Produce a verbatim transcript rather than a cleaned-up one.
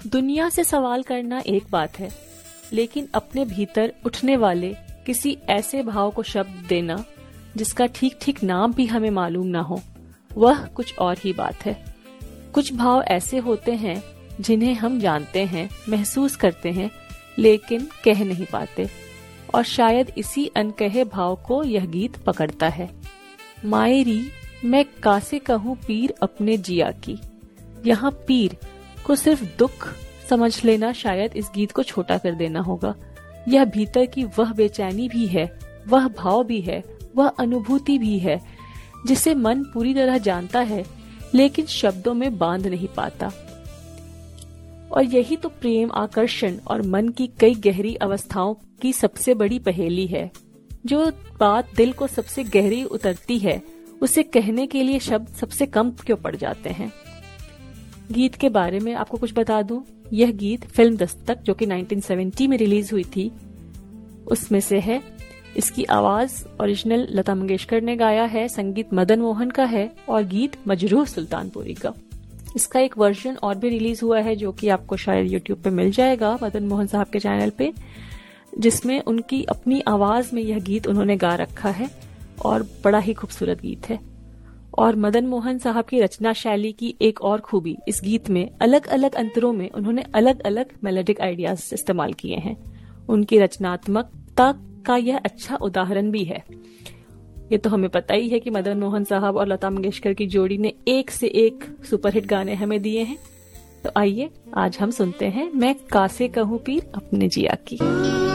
दुनिया से सवाल करना एक बात है, लेकिन अपने भीतर उठने वाले किसी ऐसे भाव को शब्द देना जिसका ठीक ठीक नाम भी हमें मालूम ना हो, वह कुछ और ही बात है। कुछ भाव ऐसे होते हैं जिन्हें हम जानते हैं, महसूस करते हैं, लेकिन कह नहीं पाते, और शायद इसी अनकहे भाव को यह गीत पकड़ता है। मायरी मैं कासे कहूँ पीर अपने जिया की। यहाँ पीर को सिर्फ दुख समझ लेना शायद इस गीत को छोटा कर देना होगा। यह भीतर की वह बेचैनी भी है, वह भाव भी है, वह अनुभूति भी है जिसे मन पूरी तरह जानता है लेकिन शब्दों में बांध नहीं पाता। और यही तो प्रेम, आकर्षण और मन की कई गहरी अवस्थाओं की सबसे बड़ी पहेली है। जो बात दिल को सबसे गहरी उतरती है उसे कहने के लिए शब्द सबसे कम क्यों पड़ जाते हैं। गीत के बारे में आपको कुछ बता दूं, यह गीत फिल्म दस्तक जो कि उन्नीस सौ सत्तर में रिलीज हुई थी उसमें से है। इसकी आवाज ओरिजिनल लता मंगेशकर ने गाया है, संगीत मदन मोहन का है और गीत मजरूह सुल्तानपुरी का। इसका एक वर्जन और भी रिलीज हुआ है जो कि आपको शायद यूट्यूब पे मिल जाएगा, मदन मोहन साहब के चैनल पे, जिसमें उनकी अपनी आवाज में यह गीत उन्होंने गा रखा है और बड़ा ही खूबसूरत गीत है। और मदन मोहन साहब की रचना शैली की एक और खूबी, इस गीत में अलग अलग अंतरों में उन्होंने अलग अलग मेलोडिक आइडियाज इस्तेमाल किए हैं। उनकी रचनात्मकता का यह अच्छा उदाहरण भी है। ये तो हमें पता ही है कि मदन मोहन साहब और लता मंगेशकर की जोड़ी ने एक से एक सुपरहिट गाने हमें दिए हैं। तो आइए आज हम सुनते हैं मैं कासे कहूँ पीर अपने जिया की।